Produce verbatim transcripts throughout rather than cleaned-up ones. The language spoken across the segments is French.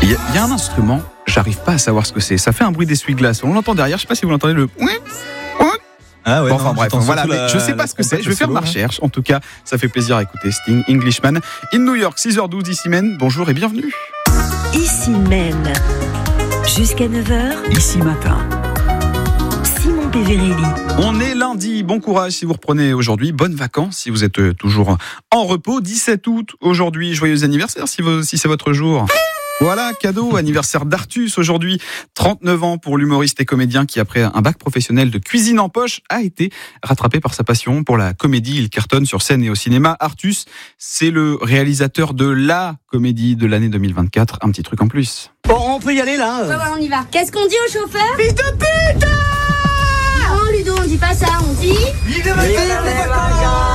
Il y, y a un instrument, j'arrive pas à savoir ce que c'est. Ça fait un bruit d'essuie-glace. On l'entend derrière, je sais pas si vous l'entendez, le... Ah ouais, bon, enfin non, bref, voilà, mais je sais pas ce que c'est, je vais faire ma recherche. En tout cas, ça fait plaisir à écouter. Sting, Englishman, in New York, six heures douze, ici Maine. Bonjour et bienvenue. Ici Maine, jusqu'à neuf heures. Ici matin. Simon Péverelli. On est lundi, bon courage si vous reprenez aujourd'hui, bonnes vacances si vous êtes toujours en repos. dix-sept août aujourd'hui, joyeux anniversaire si, vous, si c'est votre jour. Voilà, cadeau, anniversaire d'Artus aujourd'hui, trente-neuf ans pour l'humoriste et comédien qui, après un bac professionnel de cuisine en poche, a été rattrapé par sa passion pour la comédie. Il cartonne sur scène et au cinéma. Artus, c'est le réalisateur de la comédie de l'année deux mille vingt-quatre. Un petit truc en plus. Bon, on peut y aller là. Ouais, ouais, on y va. Qu'est-ce qu'on dit au chauffeur? Fils de pute! Non, Ludo, on dit pas ça, on dit... Vive les vacances!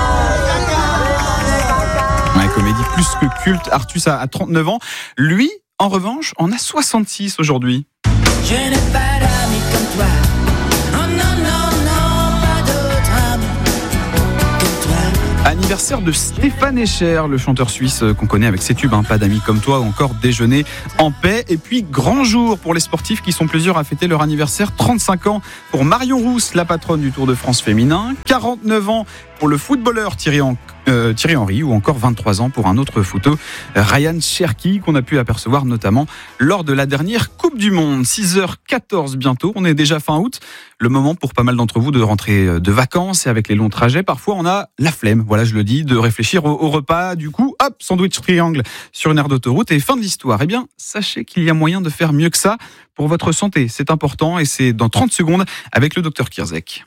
Ouais, comédie plus que culte. Artus a trente-neuf ans. Lui, en revanche, on a soixante-six aujourd'hui. Je n'ai pas d'amis comme toi. Oh non, non, non, pas d'autre ami que toi. Anniversaire de Stéphane Escher, le chanteur suisse qu'on connaît avec ses tubes, hein, Pas d'amis comme toi ou encore Déjeuner en paix. Et puis, grand jour pour les sportifs qui sont plusieurs à fêter leur anniversaire. trente-cinq ans pour Marion Rousse, la patronne du Tour de France féminin. quarante-neuf ans pour le footballeur Thierry Henry. Euh, Thierry Henry ou encore vingt-trois ans pour un autre photo, Ryan Cherki, qu'on a pu apercevoir notamment lors de la dernière Coupe du Monde. six heures quatorze bientôt, on est déjà fin août, le moment pour pas mal d'entre vous de rentrer de vacances et avec les longs trajets, parfois on a la flemme, voilà je le dis, de réfléchir au, au repas, du coup hop, sandwich triangle sur une aire d'autoroute et fin de l'histoire. Eh bien, sachez qu'il y a moyen de faire mieux que ça pour votre santé, c'est important et c'est dans trente secondes avec le docteur Kierzek.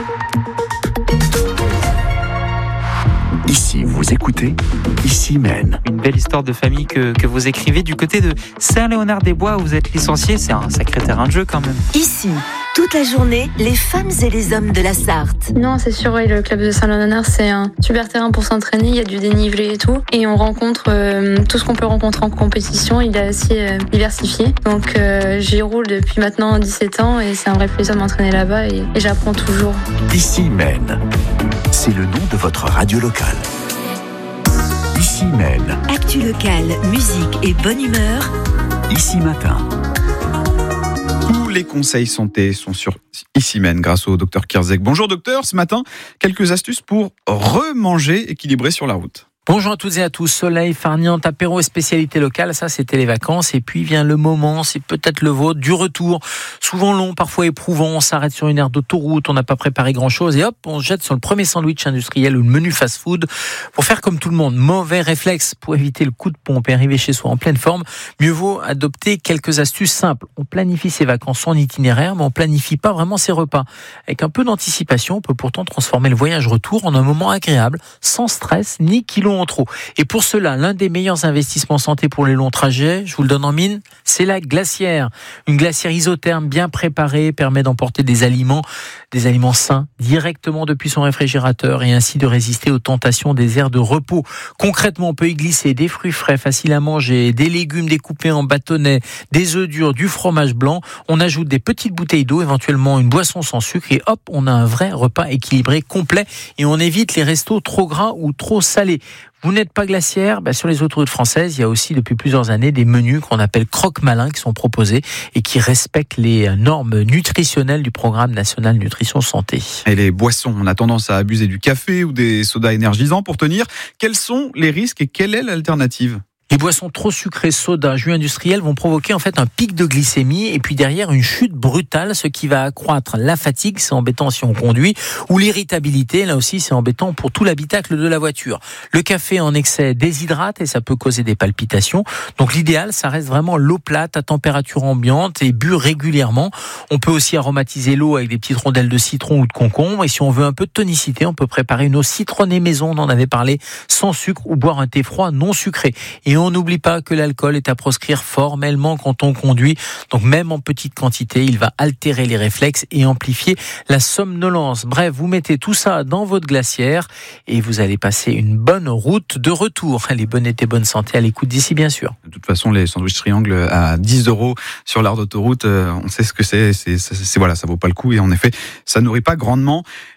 Ici, vous écoutez, ici Maine. Une belle histoire de famille que, que vous écrivez du côté de Saint-Léonard-des-Bois où vous êtes licencié. C'est un sacré terrain de jeu quand même. Ici, toute la journée, les femmes et les hommes de la Sarthe. Non, c'est sûr, oui, le club de Saint-Léonard, c'est un super terrain pour s'entraîner. Il y a du dénivelé et tout. Et on rencontre euh, tout ce qu'on peut rencontrer en compétition. Il est assez euh, diversifié. Donc euh, j'y roule depuis maintenant dix-sept ans et c'est un vrai plaisir de m'entraîner là-bas et, et j'apprends toujours. Ici Maine. C'est le nom de votre radio locale. Ici Maine. Actu locale, musique et bonne humeur. Ici matin. Tous les conseils santé sont sur Ici Maine grâce au docteur Kierzek. Bonjour docteur, ce matin, quelques astuces pour remanger équilibré sur la route. Bonjour à toutes et à tous, soleil, farniente, apéro et spécialité locale, ça c'était les vacances et puis vient le moment, c'est peut-être le vôtre, du retour, souvent long, parfois éprouvant, on s'arrête sur une aire d'autoroute, on n'a pas préparé grand chose et hop, on se jette sur le premier sandwich industriel ou le menu fast-food pour faire comme tout le monde, mauvais réflexe pour éviter le coup de pompe et arriver chez soi en pleine forme, mieux vaut adopter quelques astuces simples. On planifie ses vacances en itinéraire, mais on planifie pas vraiment ses repas. Avec un peu d'anticipation, on peut pourtant transformer le voyage retour en un moment agréable, sans stress ni kilos en trop. Et pour cela, l'un des meilleurs investissements santé pour les longs trajets, je vous le donne en mine, c'est la glacière. Une glacière isotherme bien préparée permet d'emporter des aliments, des aliments sains directement depuis son réfrigérateur et ainsi de résister aux tentations des aires de repos. Concrètement, on peut y glisser des fruits frais faciles à manger, des légumes découpés en bâtonnets, des œufs durs, du fromage blanc. On ajoute des petites bouteilles d'eau, éventuellement une boisson sans sucre et hop, on a un vrai repas équilibré, complet et on évite les restos trop gras ou trop salés. Vous n'êtes pas glaciaire, bah sur les autoroutes françaises, il y a aussi depuis plusieurs années des menus qu'on appelle croque-malins qui sont proposés et qui respectent les normes nutritionnelles du programme national nutrition santé. Et les boissons, on a tendance à abuser du café ou des sodas énergisants pour tenir. Quels sont les risques et quelle est l'alternative ? Les boissons trop sucrées, soda, jus industriels vont provoquer en fait un pic de glycémie et puis derrière une chute brutale, ce qui va accroître la fatigue, c'est embêtant si on conduit, ou l'irritabilité, là aussi c'est embêtant pour tout l'habitacle de la voiture. Le café en excès déshydrate et ça peut causer des palpitations. Donc l'idéal, ça reste vraiment l'eau plate à température ambiante et bu régulièrement. On peut aussi aromatiser l'eau avec des petites rondelles de citron ou de concombre et si on veut un peu de tonicité, on peut préparer une eau citronnée maison, on en avait parlé, sans sucre ou boire un thé froid non sucré. Et on n'oublie pas que l'alcool est à proscrire formellement quand on conduit. Donc même en petite quantité, il va altérer les réflexes et amplifier la somnolence. Bref, vous mettez tout ça dans votre glacière et vous allez passer une bonne route de retour. Allez, bonne été, bonne santé à l'écoute d'ici, bien sûr. De toute façon, les sandwichs triangles à dix euros sur l'aire d'autoroute, on sait ce que c'est. C'est, c'est, c'est voilà, ça vaut pas le coup et en effet, ça nourrit pas grandement.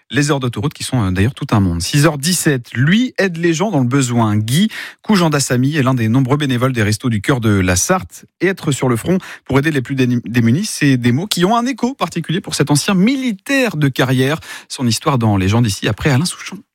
Les heures d'autoroute qui sont d'ailleurs tout un monde. six heures dix-sept, lui aide les gens dans le besoin. Guy Coujandasamy est l'un des nombreux bénévoles des Restos du Cœur de la Sarthe. Et être sur le front pour aider les plus démunis, c'est des mots qui ont un écho particulier pour cet ancien militaire de carrière. Son histoire dans Les gens d'ici, après Alain Souchon.